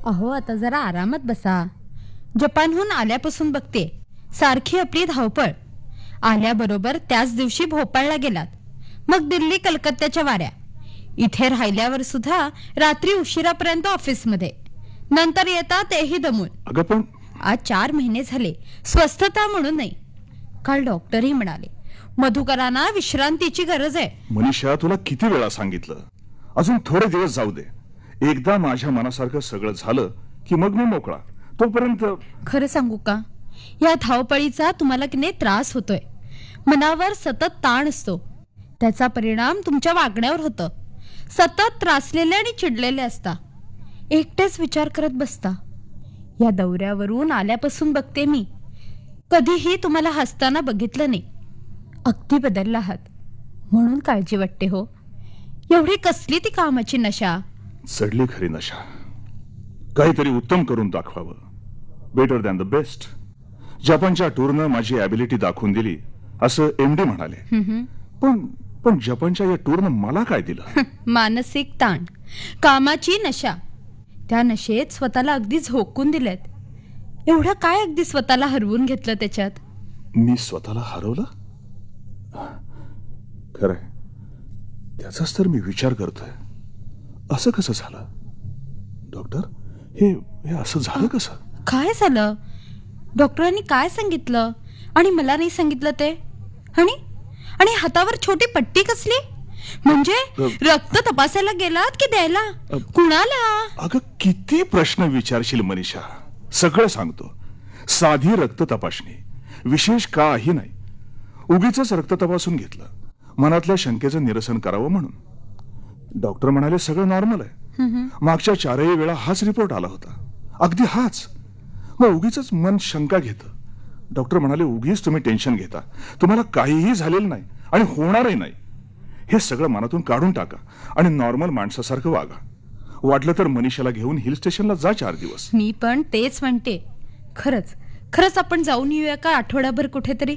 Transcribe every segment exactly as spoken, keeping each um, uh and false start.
अहो आता जरा आरामात बसा. जपानहून आल्यापासून बघते सारखी आपली धावपळ. आल्याबरोबर त्याच दिवशी भोपाळला गेलात, मग दिल्ली कलकत्त्याच्या वाऱ्या. इथे राहिल्यावर सुद्धा रात्री उशिरापर्यंत ऑफिसमध्ये, नंतर येता तेही दमून. अगं पण आज चार महिने झाले स्वस्थता म्हणून नाही. काल डॉक्टरही म्हणाले मधुकरांना विश्रांतीची गरज आहे. मनीषा, तुला किती वेळा सांगितलं, अजून थोडे दिवस जाऊ दे. एकदा माझ्या मनासारखं सगळं झालं की मग मी मोकळा. तोपर्यंत खरं सांगू का, या धावपळीचा तुम्हाला की नाही त्रास होतोय. मनावर सतत ताण असतो, त्याचा परिणाम तुमच्या वागण्यावर होतं. सतत त्रासलेले आणि चिडलेले असता, एकटेच विचार करत बसता. या दौऱ्यावरून आल्यापासून बघते मी, कधीही तुम्हाला हसताना बघितलं नाही. अगदी बदलला आहात, म्हणून काळजी वाटते हो. एवढी कसली ती कामाची नशा? चढली खरी नशा. काहीतरी उत्तम करून दाखवावं, बेटर दॅन द बेस्ट. जपानच्या टूरनं माझी ॲबिलिटी दाखवून दिली असं एमडी म्हणाले. पण पण जपानच्या या टूरनं मला काय दिलं? मानसिक ताण, कामाची नशा. त्या नशेत स्वतःला अगदी झोकून दिलेत. एवढं काय अगदी स्वतःला हरवून घेतलं त्याच्यात? मी स्वतःला हरवलं? खरंय, त्याचाच तर मी विचार करतोय. असं कसं झालं डॉक्टर? हे हे असं झालं कसं? काय झालं? डॉक्टरांनी काय सांगितलं आणि मला नाही सांगितलं ते? आणि आणि हातावर छोटी पट्टी कसली? म्हणजे रक्त तपासायला गेलात की द्यायला? कुणाला? अगं किती प्रश्न विचारशील मनीषा. सगळं सांगतो. साधी रक्त तपासणी, विशेष काही नाही. उगीच रक्त तपासून घेतलं, मनातल्या शंकेचं निरसन करावं म्हणून. डॉक्टर म्हणाले सगळं नॉर्मल आहे. मागच्या चारही वेळा हाच रिपोर्ट आला होता, अगदी हाच. मग उगीच मन शंका घेतं. डॉक्टर म्हणाले उगीच तुम्ही टेन्शन घेता, तुम्हाला काहीही झालेलं नाही आणि होणारही नाही. हे सगळं मनातून काढून टाका आणि नॉर्मल माणसासारखं वागा. वाटलं तर मनीषाला घेऊन हिल स्टेशनला जा चार दिवस. मी पण तेच म्हणते. खरंच खरंच आपण जाऊन येऊया का आठवडाभर कुठेतरी?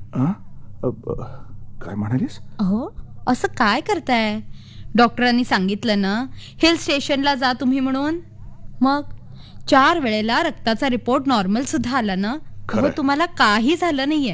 काय म्हणालीस? अहो असं काय करताय? डॉक्टरांनी सांगितलं ना हिल स्टेशनला जा तुम्ही म्हणून. मग चार वेळेला रक्ताचा रिपोर्ट नॉर्मल सुद्धा आला ना. अहो तुम्हाला काही झालं नाहीये.